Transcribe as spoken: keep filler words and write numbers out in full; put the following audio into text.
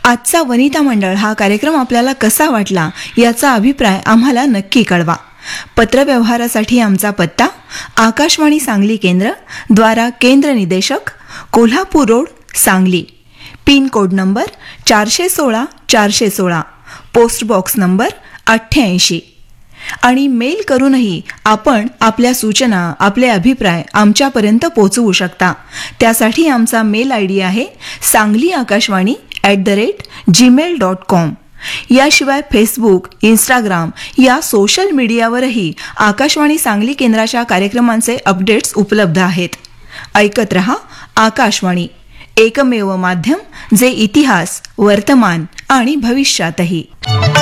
आजचा वनिता मंडळ हा कार्यक्रम आपल्याला कसा वाटला याचा अभिप्राय आम्हाला नक्की कळवा. पत्रव्यवहारासाठी आमचा पत्ता आकाशवाणी सांगली केंद्र, द्वारा केंद्र निदेशक, Kolhapur road, Sangli. Pin code number चारशे सोळा चारशे सोळा, पोस्ट बॉक्स नंबर अठ्ठ्याऐंशी. आणि मेल करूनही आपण आपल्या सूचना, आपले अभिप्राय आमच्यापर्यंत पोहोचवू शकता. त्यासाठी आमचा मेल आय डी आहे Sangli Akashvani at the rate Gmail dot com. याशिवाय फेसबुक, इंस्टाग्राम या सोशल मीडियावरही आकाशवाणी सांगली केंद्राच्या कार्यक्रमांचे अपडेट्स उपलब्ध आहेत. ऐकत रहा आकाशवाणी, एकमेव माध्यम जे इतिहास, वर्तमान आणि भविष्यातही.